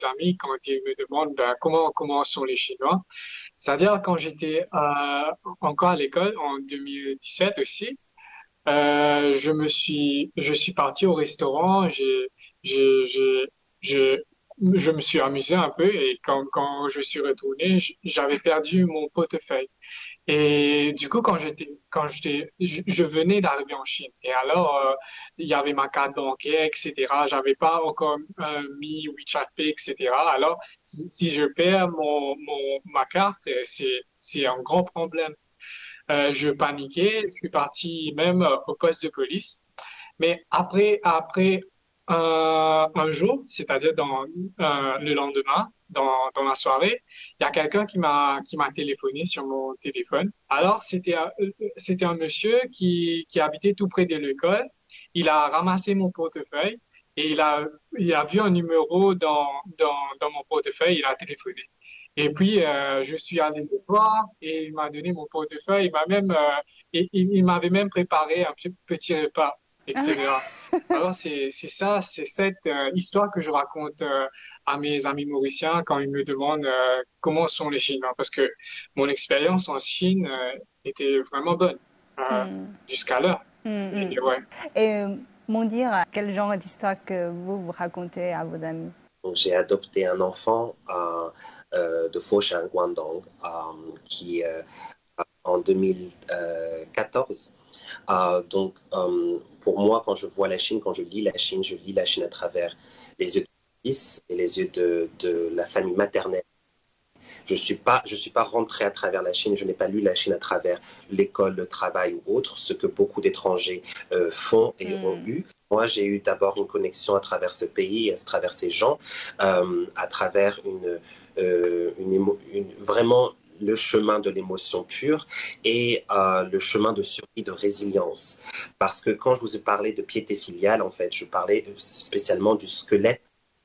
amis quand ils me demandent ben, comment sont les Chinois. C'est-à-dire quand j'étais encore à l'école en 2017 aussi, je suis parti au restaurant, j'ai, j'ai, je, je me suis amusé un peu et quand je suis retourné, j'avais perdu mon portefeuille. Et du coup, je venais d'arriver en Chine. Et alors, il y avait ma carte bancaire, etc. J'avais pas encore mis WeChat Pay, etc. Alors, si je perds ma carte, c'est un grand problème. Je paniquais, je suis parti même au poste de police. Mais après un jour, c'est-à-dire le lendemain, dans la soirée, il y a quelqu'un qui m'a téléphoné sur mon téléphone. Alors, c'était un monsieur qui habitait tout près de l'école. Il a ramassé mon portefeuille et il a vu un numéro dans mon portefeuille. Il a téléphoné. Et puis, je suis allé le voir et il m'a donné mon portefeuille. Il m'avait même préparé un petit repas, etc. Alors, c'est cette histoire que je raconte à mes amis mauriciens quand ils me demandent comment sont les Chinois. Parce que mon expérience en Chine était vraiment bonne Hmm. jusqu'à l'heure. Hmm, hmm. Et ouais. Et m'en dire quel genre d'histoire que vous racontez à vos amis. Donc, j'ai adopté un enfant de Foshan, Guangdong, qui en 2014. Pour moi, quand je vois la Chine, quand je lis la Chine, je lis la Chine à travers les yeux de mon fils et les yeux de la famille maternelle. Je suis pas rentré à travers la Chine, je n'ai pas lu la Chine à travers l'école, le travail ou autre, ce que beaucoup d'étrangers font et ont Hmm. eu. Moi, j'ai eu d'abord une connexion à travers ce pays, à travers ces gens, à travers vraiment le chemin de l'émotion pure et le chemin de survie, de résilience. Parce que quand je vous ai parlé de piété filiale, en fait, je parlais spécialement du squelette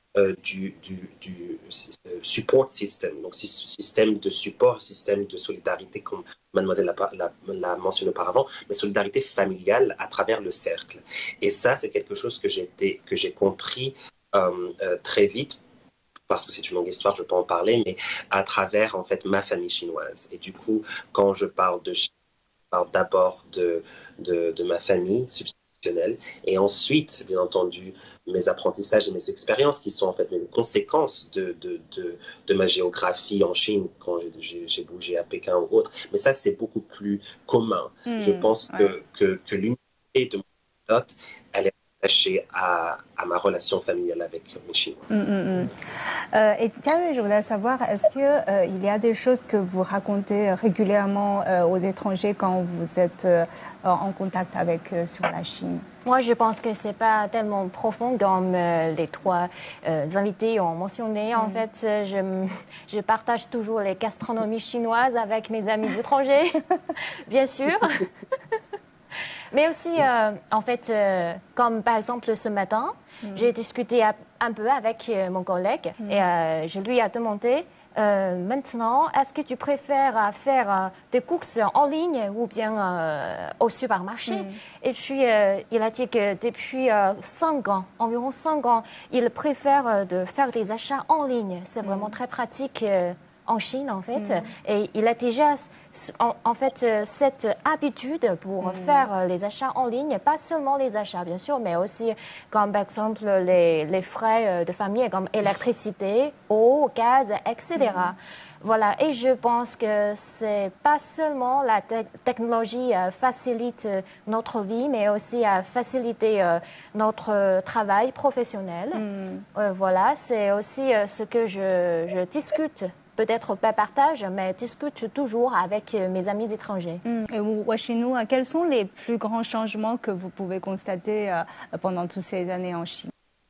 du support system, donc système de support, système de solidarité, comme mademoiselle l'a mentionné auparavant, mais solidarité familiale à travers le cercle. Et ça, c'est quelque chose que j'ai compris très vite, parce que c'est une longue histoire, je peux en parler, mais à travers, en fait, ma famille chinoise. Et du coup, quand je parle de Chine, je parle d'abord de ma famille substitutionnelle, et ensuite, bien entendu, mes apprentissages et mes expériences qui sont en fait les conséquences de ma géographie en Chine quand j'ai bougé à Pékin ou autre. Mais ça, c'est beaucoup plus commun. Je Hmm. pense Ouais. que l'unité de mon dot, elle est attachée à ma relation familiale avec mes Chinois. Hmm, hmm, hmm. Et Thierry, je voulais savoir, est-ce que il y a des choses que vous racontez régulièrement aux étrangers quand vous êtes en contact avec sur la Chine? Moi, je pense que c'est pas tellement profond comme les trois invités ont mentionné. En fait, je partage toujours les gastronomies chinoises avec mes amis étrangers, bien sûr. Mais aussi, en fait, comme par exemple ce matin, j'ai discuté un peu avec mon collègue et je lui ai demandé maintenant, est-ce que tu préfères faire des courses en ligne ou bien au supermarché? Et puis, il a dit que depuis 5 ans, environ 5 ans, il préfère de faire des achats en ligne. C'est vraiment très pratique. En Chine, en fait. Et il a déjà, en fait, cette habitude pour faire les achats en ligne, pas seulement les achats, bien sûr, mais aussi, comme par exemple, les frais de famille, comme électricité, eau, gaz, etc. Voilà, et je pense que c'est pas seulement la technologie facilite notre vie, mais aussi faciliter notre travail professionnel. Voilà, c'est aussi ce que je discute. Peut-être pas partage, mais discute toujours avec mes amis étrangers. Et chez nous, quels sont les plus grands changements que vous pouvez constater pendant toutes ces années en Chine?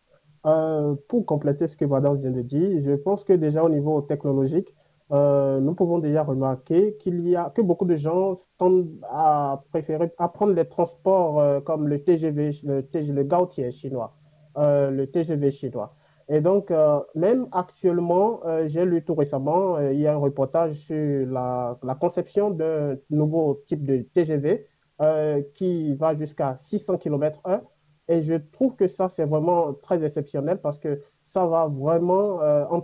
Pour compléter ce que Madame vient de dire, je pense que déjà au niveau technologique, nous pouvons déjà remarquer que beaucoup de gens tendent à préférer à prendre les transports comme le TGV, le Gaotier chinois, le TGV chinois. Et donc, même actuellement, j'ai lu tout récemment, il y a un reportage sur la conception d'un nouveau type de TGV qui va jusqu'à 600 km/h. Et je trouve que ça, c'est vraiment très exceptionnel parce que ça va vraiment